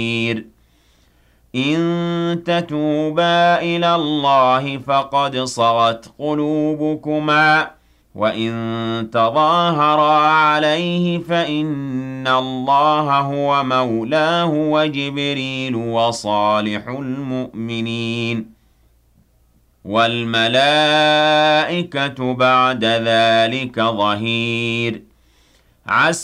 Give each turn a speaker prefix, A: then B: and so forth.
A: إن تتوبا إلى الله فقد صغت قلوبكما وإن تظاهرا عليه فإن الله هو مولاه وجبريل وصالح المؤمنين والملائكة بعد ذلك ظهير. عسى